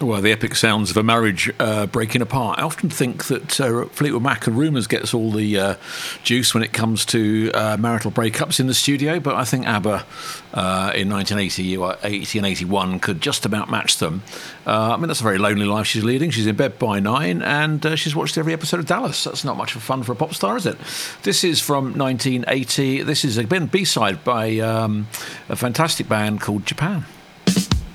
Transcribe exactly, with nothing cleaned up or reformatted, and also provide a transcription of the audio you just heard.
Well, the epic sounds of a marriage uh, breaking apart. I often think that uh, Fleetwood Mac and Rumours gets all the uh, juice when it comes to uh, marital breakups in the studio, but I think ABBA uh, in nineteen eighty, eighty and eighty-one could just about match them. Uh, I mean, that's a very lonely life she's leading. She's in bed by nine, and uh, she's watched every episode of Dallas. That's not much of fun for a pop star, is it? This is from nineteen eighty. This is a B-side by um, a fantastic band called Japan.